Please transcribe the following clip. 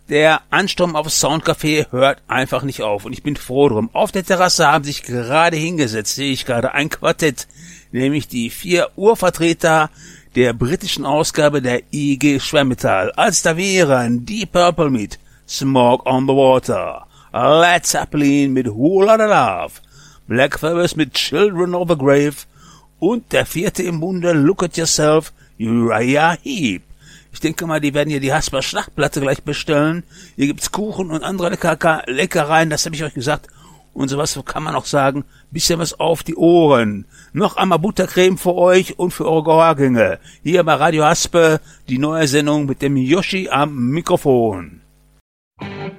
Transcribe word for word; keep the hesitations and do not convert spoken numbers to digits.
Der Ansturm auf Soundcafé hört einfach nicht auf und ich bin froh drum. Auf der Terrasse haben sich gerade hingesetzt, sehe ich gerade, ein Quartett, nämlich die vier Urvertreter der britischen Ausgabe der I G Schwermetall. Als da wären Deep Purple mit Smoke on the Water, Led Zeppelin mit Whole Lotta Love, Black Sabbath mit Children of the Grave und der vierte im Bunde, Look at Yourself, Uriah Heep. Ich denke mal, die werden hier die Hasper Schlachtplatte gleich bestellen. Hier gibt's Kuchen und andere Lecker Leckereien, das habe ich euch gesagt. Und sowas kann man auch sagen, bisschen was auf die Ohren. Noch einmal Buttercreme für euch und für eure Gehörgänge. Hier bei Radio Haspe, die neue Sendung mit dem Yoshi am Mikrofon.